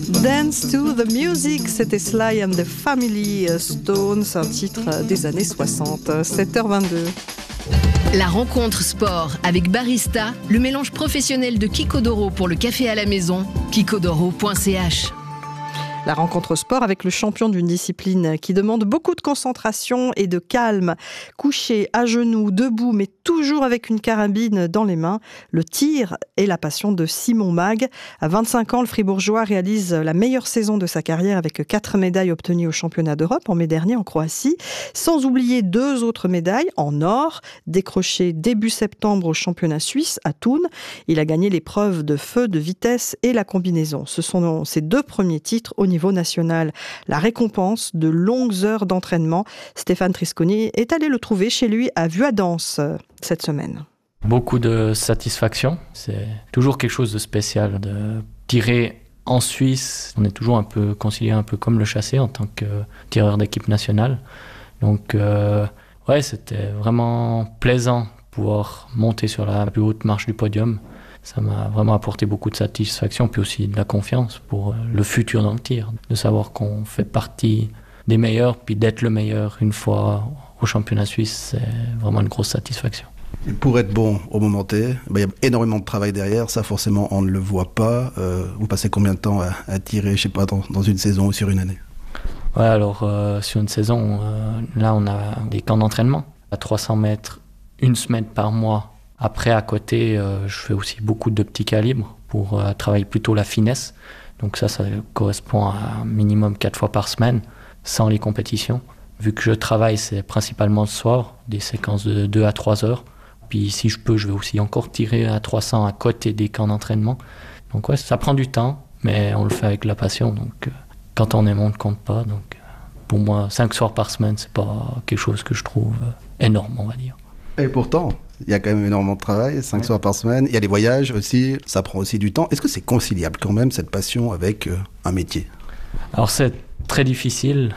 Dance to the Music, c'était Sly and the Family Stones, un titre des années 60, 7h22. La rencontre sport avec Barista, le mélange professionnel de Kiko Doro pour le café à la maison, kikodoro.ch. La rencontre sport avec le champion d'une discipline qui demande beaucoup de concentration et de calme. Couché, à genoux, debout, mais toujours avec une carabine dans les mains, le tir est la passion de Simon Mag. À 25 ans, le Fribourgeois réalise la meilleure saison de sa carrière avec 4 médailles obtenues au championnat d'Europe en mai dernier en Croatie, sans oublier 2 autres médailles en or, décrochées début septembre au championnat suisse à Thun. Il a gagné l'épreuve de feu, de vitesse et la combinaison. Ce sont ses 2 premiers titres au niveau national. La récompense de longues heures d'entraînement. Stéphane Trisconi est allé le trouver chez lui à Vuadens cette semaine. Beaucoup de satisfaction. C'est toujours quelque chose de spécial de tirer en Suisse. On est toujours un peu considéré un peu comme le chassé en tant que tireur d'équipe nationale. Donc c'était vraiment plaisant de pouvoir monter sur la plus haute marche du podium. Ça m'a vraiment apporté beaucoup de satisfaction, puis aussi de la confiance pour le futur dans le tir. De savoir qu'on fait partie des meilleurs, puis d'être le meilleur une fois au championnat suisse, c'est vraiment une grosse satisfaction. Et pour être bon au moment T, il y a énormément de travail derrière, ça forcément on ne le voit pas. Vous passez combien de temps à tirer, je sais pas, dans une saison ou sur une année ? Ouais, alors sur une saison, là on a des camps d'entraînement à 300 mètres, une semaine par mois. Après, à côté, je fais aussi beaucoup de petits calibres pour travailler plutôt la finesse. Donc ça correspond à un minimum 4 fois par semaine, sans les compétitions. Vu que je travaille, c'est principalement le soir, des séquences de 2 à 3 heures. Puis si je peux, je vais aussi encore tirer à 300 à côté des camps d'entraînement. Donc ouais, ça prend du temps, mais on le fait avec la passion. Donc quand on aime, on ne compte pas. Donc pour moi, 5 soirs par semaine, c'est pas quelque chose que je trouve énorme, on va dire. Et pourtant, il y a quand même énormément de travail, 5 soirs par semaine. Il y a les voyages aussi, ça prend aussi du temps. Est-ce que c'est conciliable quand même, cette passion, avec un métier ? Alors c'est très difficile.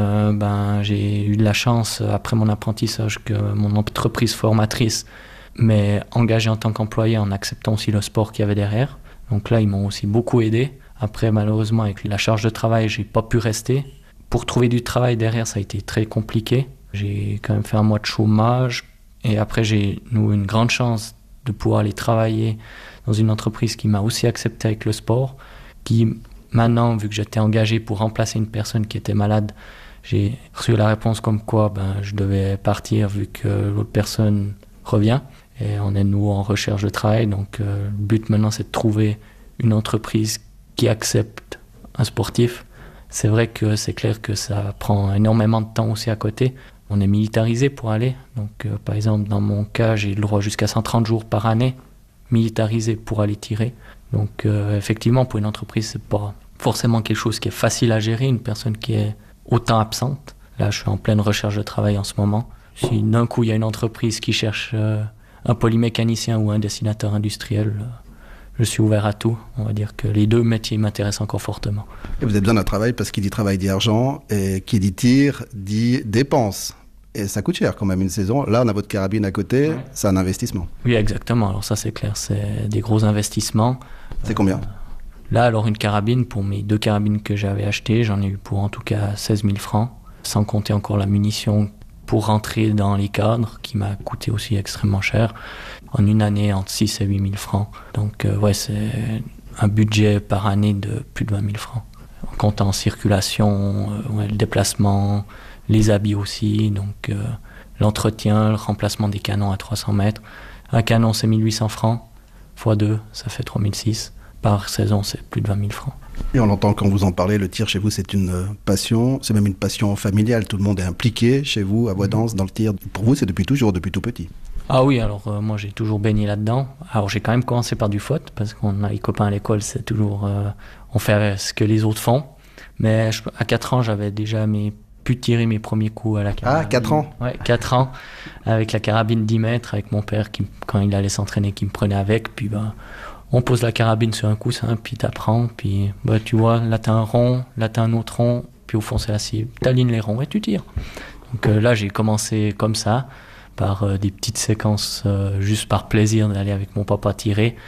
J'ai eu de la chance, après mon apprentissage, que mon entreprise formatrice m'ait engagé en tant qu'employé en acceptant aussi le sport qu'il y avait derrière. Donc là, ils m'ont aussi beaucoup aidé. Après, malheureusement, avec la charge de travail, j'ai pas pu rester. Pour trouver du travail derrière, ça a été très compliqué. J'ai quand même fait un mois de chômage. Et après, j'ai eu une grande chance de pouvoir aller travailler dans une entreprise qui m'a aussi accepté avec le sport, qui maintenant, vu que j'étais engagé pour remplacer une personne qui était malade, j'ai reçu la réponse comme quoi je devais partir vu que l'autre personne revient. Et on est de nouveau en recherche de travail. Donc le but maintenant, c'est de trouver une entreprise qui accepte un sportif. C'est vrai que c'est clair que ça prend énormément de temps aussi à côté. On est militarisé pour aller. Donc, par exemple, dans mon cas, j'ai le droit jusqu'à 130 jours par année militarisé pour aller tirer. Donc, effectivement, pour une entreprise, c'est pas forcément quelque chose qui est facile à gérer, une personne qui est autant absente. Là, je suis en pleine recherche de travail en ce moment. Si d'un coup, il y a une entreprise qui cherche un polymécanicien ou un dessinateur industriel, je suis ouvert à tout. On va dire que les 2 métiers m'intéressent encore fortement. Et vous avez besoin d'un travail parce qu'il dit travail dit argent, et qui dit tir dit dépense. Et ça coûte cher quand même une saison. Là, on a votre carabine à côté, ouais. C'est un investissement. Oui, exactement. Alors ça, c'est clair, c'est des gros investissements. C'est combien ? Là, alors une carabine, pour mes 2 carabines que j'avais achetées, j'en ai eu pour en tout cas 16 000 francs, sans compter encore la munition pour rentrer dans les cadres, qui m'a coûté aussi extrêmement cher. En une année, entre 6 et 8 000 francs. Donc c'est un budget par année de plus de 20 000 francs. En comptant en circulation, le déplacement, les habits aussi, donc l'entretien, le remplacement des canons à 300 mètres. Un canon, c'est 1 800 francs, x 2, ça fait 3 600. Par saison, c'est plus de 20 000 francs. Et on entend quand vous en parlez, le tir chez vous, c'est une passion, c'est même une passion familiale. Tout le monde est impliqué chez vous, à Vuadens, dans le tir. Pour vous, c'est depuis toujours, depuis tout petit. Ah oui, alors moi j'ai toujours baigné là-dedans. Alors j'ai quand même commencé par du foot, parce qu'on a les copains à l'école, c'est toujours... on fait ce que les autres font. Mais à 4 ans, j'avais déjà pu tirer mes premiers coups à la carabine. Ah, 4 ans ? Ouais, 4 ans, avec la carabine 10 mètres, avec mon père, quand il allait s'entraîner, qui me prenait avec. Puis on pose la carabine sur un coussin, puis t'apprends, puis tu vois, là t'as un rond, là t'as un autre rond, puis au fond c'est la cible. T'alignes les ronds et tu tires. Donc là j'ai commencé comme ça, par des petites séquences, juste par plaisir d'aller avec mon papa tirer.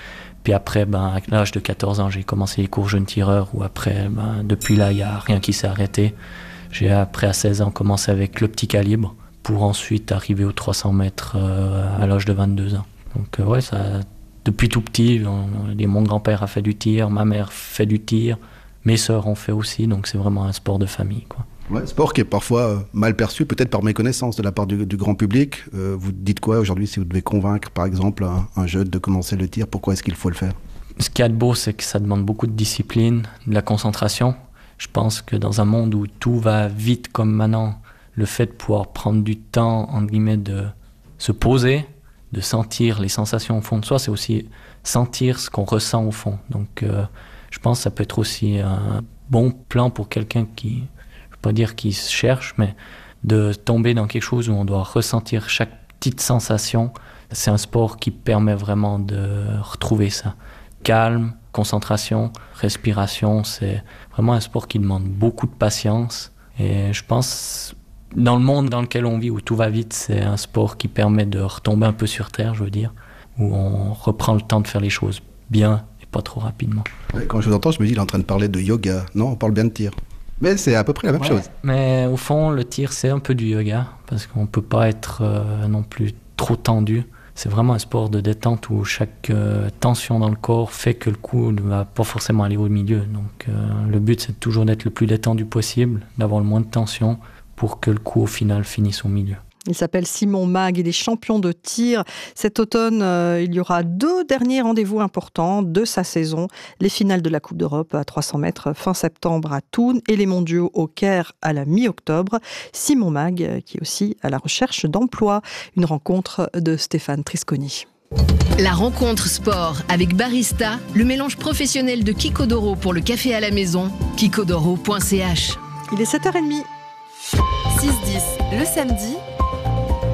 Puis après, à l'âge de 14 ans, j'ai commencé les cours jeunes tireurs, où après, depuis là, il n'y a rien qui s'est arrêté. J'ai après, à 16 ans, commencé avec le petit calibre, pour ensuite arriver aux 300 mètres à l'âge de 22 ans. Donc depuis tout petit, mon grand-père a fait du tir, ma mère fait du tir, mes sœurs ont fait aussi, donc c'est vraiment un sport de famille, quoi. Ouais, sport qui est parfois mal perçu, peut-être par méconnaissance de la part du grand public. Vous dites quoi aujourd'hui si vous devez convaincre, par exemple, un jeune de commencer le tir? Pourquoi est-ce qu'il faut le faire? Ce qu'il y a de beau, c'est que ça demande beaucoup de discipline, de la concentration. Je pense que dans un monde où tout va vite comme maintenant, le fait de pouvoir prendre du temps, entre guillemets, de se poser, de sentir les sensations au fond de soi, c'est aussi sentir ce qu'on ressent au fond. Donc je pense que ça peut être aussi un bon plan pour quelqu'un qui... pas dire qu'il se cherche, mais de tomber dans quelque chose où on doit ressentir chaque petite sensation. C'est un sport qui permet vraiment de retrouver ça. Calme, concentration, respiration, c'est vraiment un sport qui demande beaucoup de patience. Et je pense, dans le monde dans lequel on vit, où tout va vite, c'est un sport qui permet de retomber un peu sur terre, je veux dire, où on reprend le temps de faire les choses bien et pas trop rapidement. Quand je vous entends, je me dis, il est en train de parler de yoga. Non, on parle bien de tir. Mais c'est à peu près la même chose. Mais au fond, le tir, c'est un peu du yoga, parce qu'on ne peut pas être non plus trop tendu. C'est vraiment un sport de détente où chaque tension dans le corps fait que le coup ne va pas forcément aller au milieu. Donc le but, c'est toujours d'être le plus détendu possible, d'avoir le moins de tension pour que le coup, au final, finisse au milieu. Il s'appelle Simon Mag, il est champion de tir. Cet automne, il y aura 2 derniers rendez-vous importants de sa saison. Les finales de la Coupe d'Europe à 300 mètres fin septembre à Thun et les mondiaux au Caire à la mi-octobre. Simon Mag, qui est aussi à la recherche d'emploi. Une rencontre de Stéphane Trisconi. La rencontre sport avec Barista, le mélange professionnel de Kiko pour le café à la maison, kikodoro.ch. Il est 7h30. 6-10 le samedi,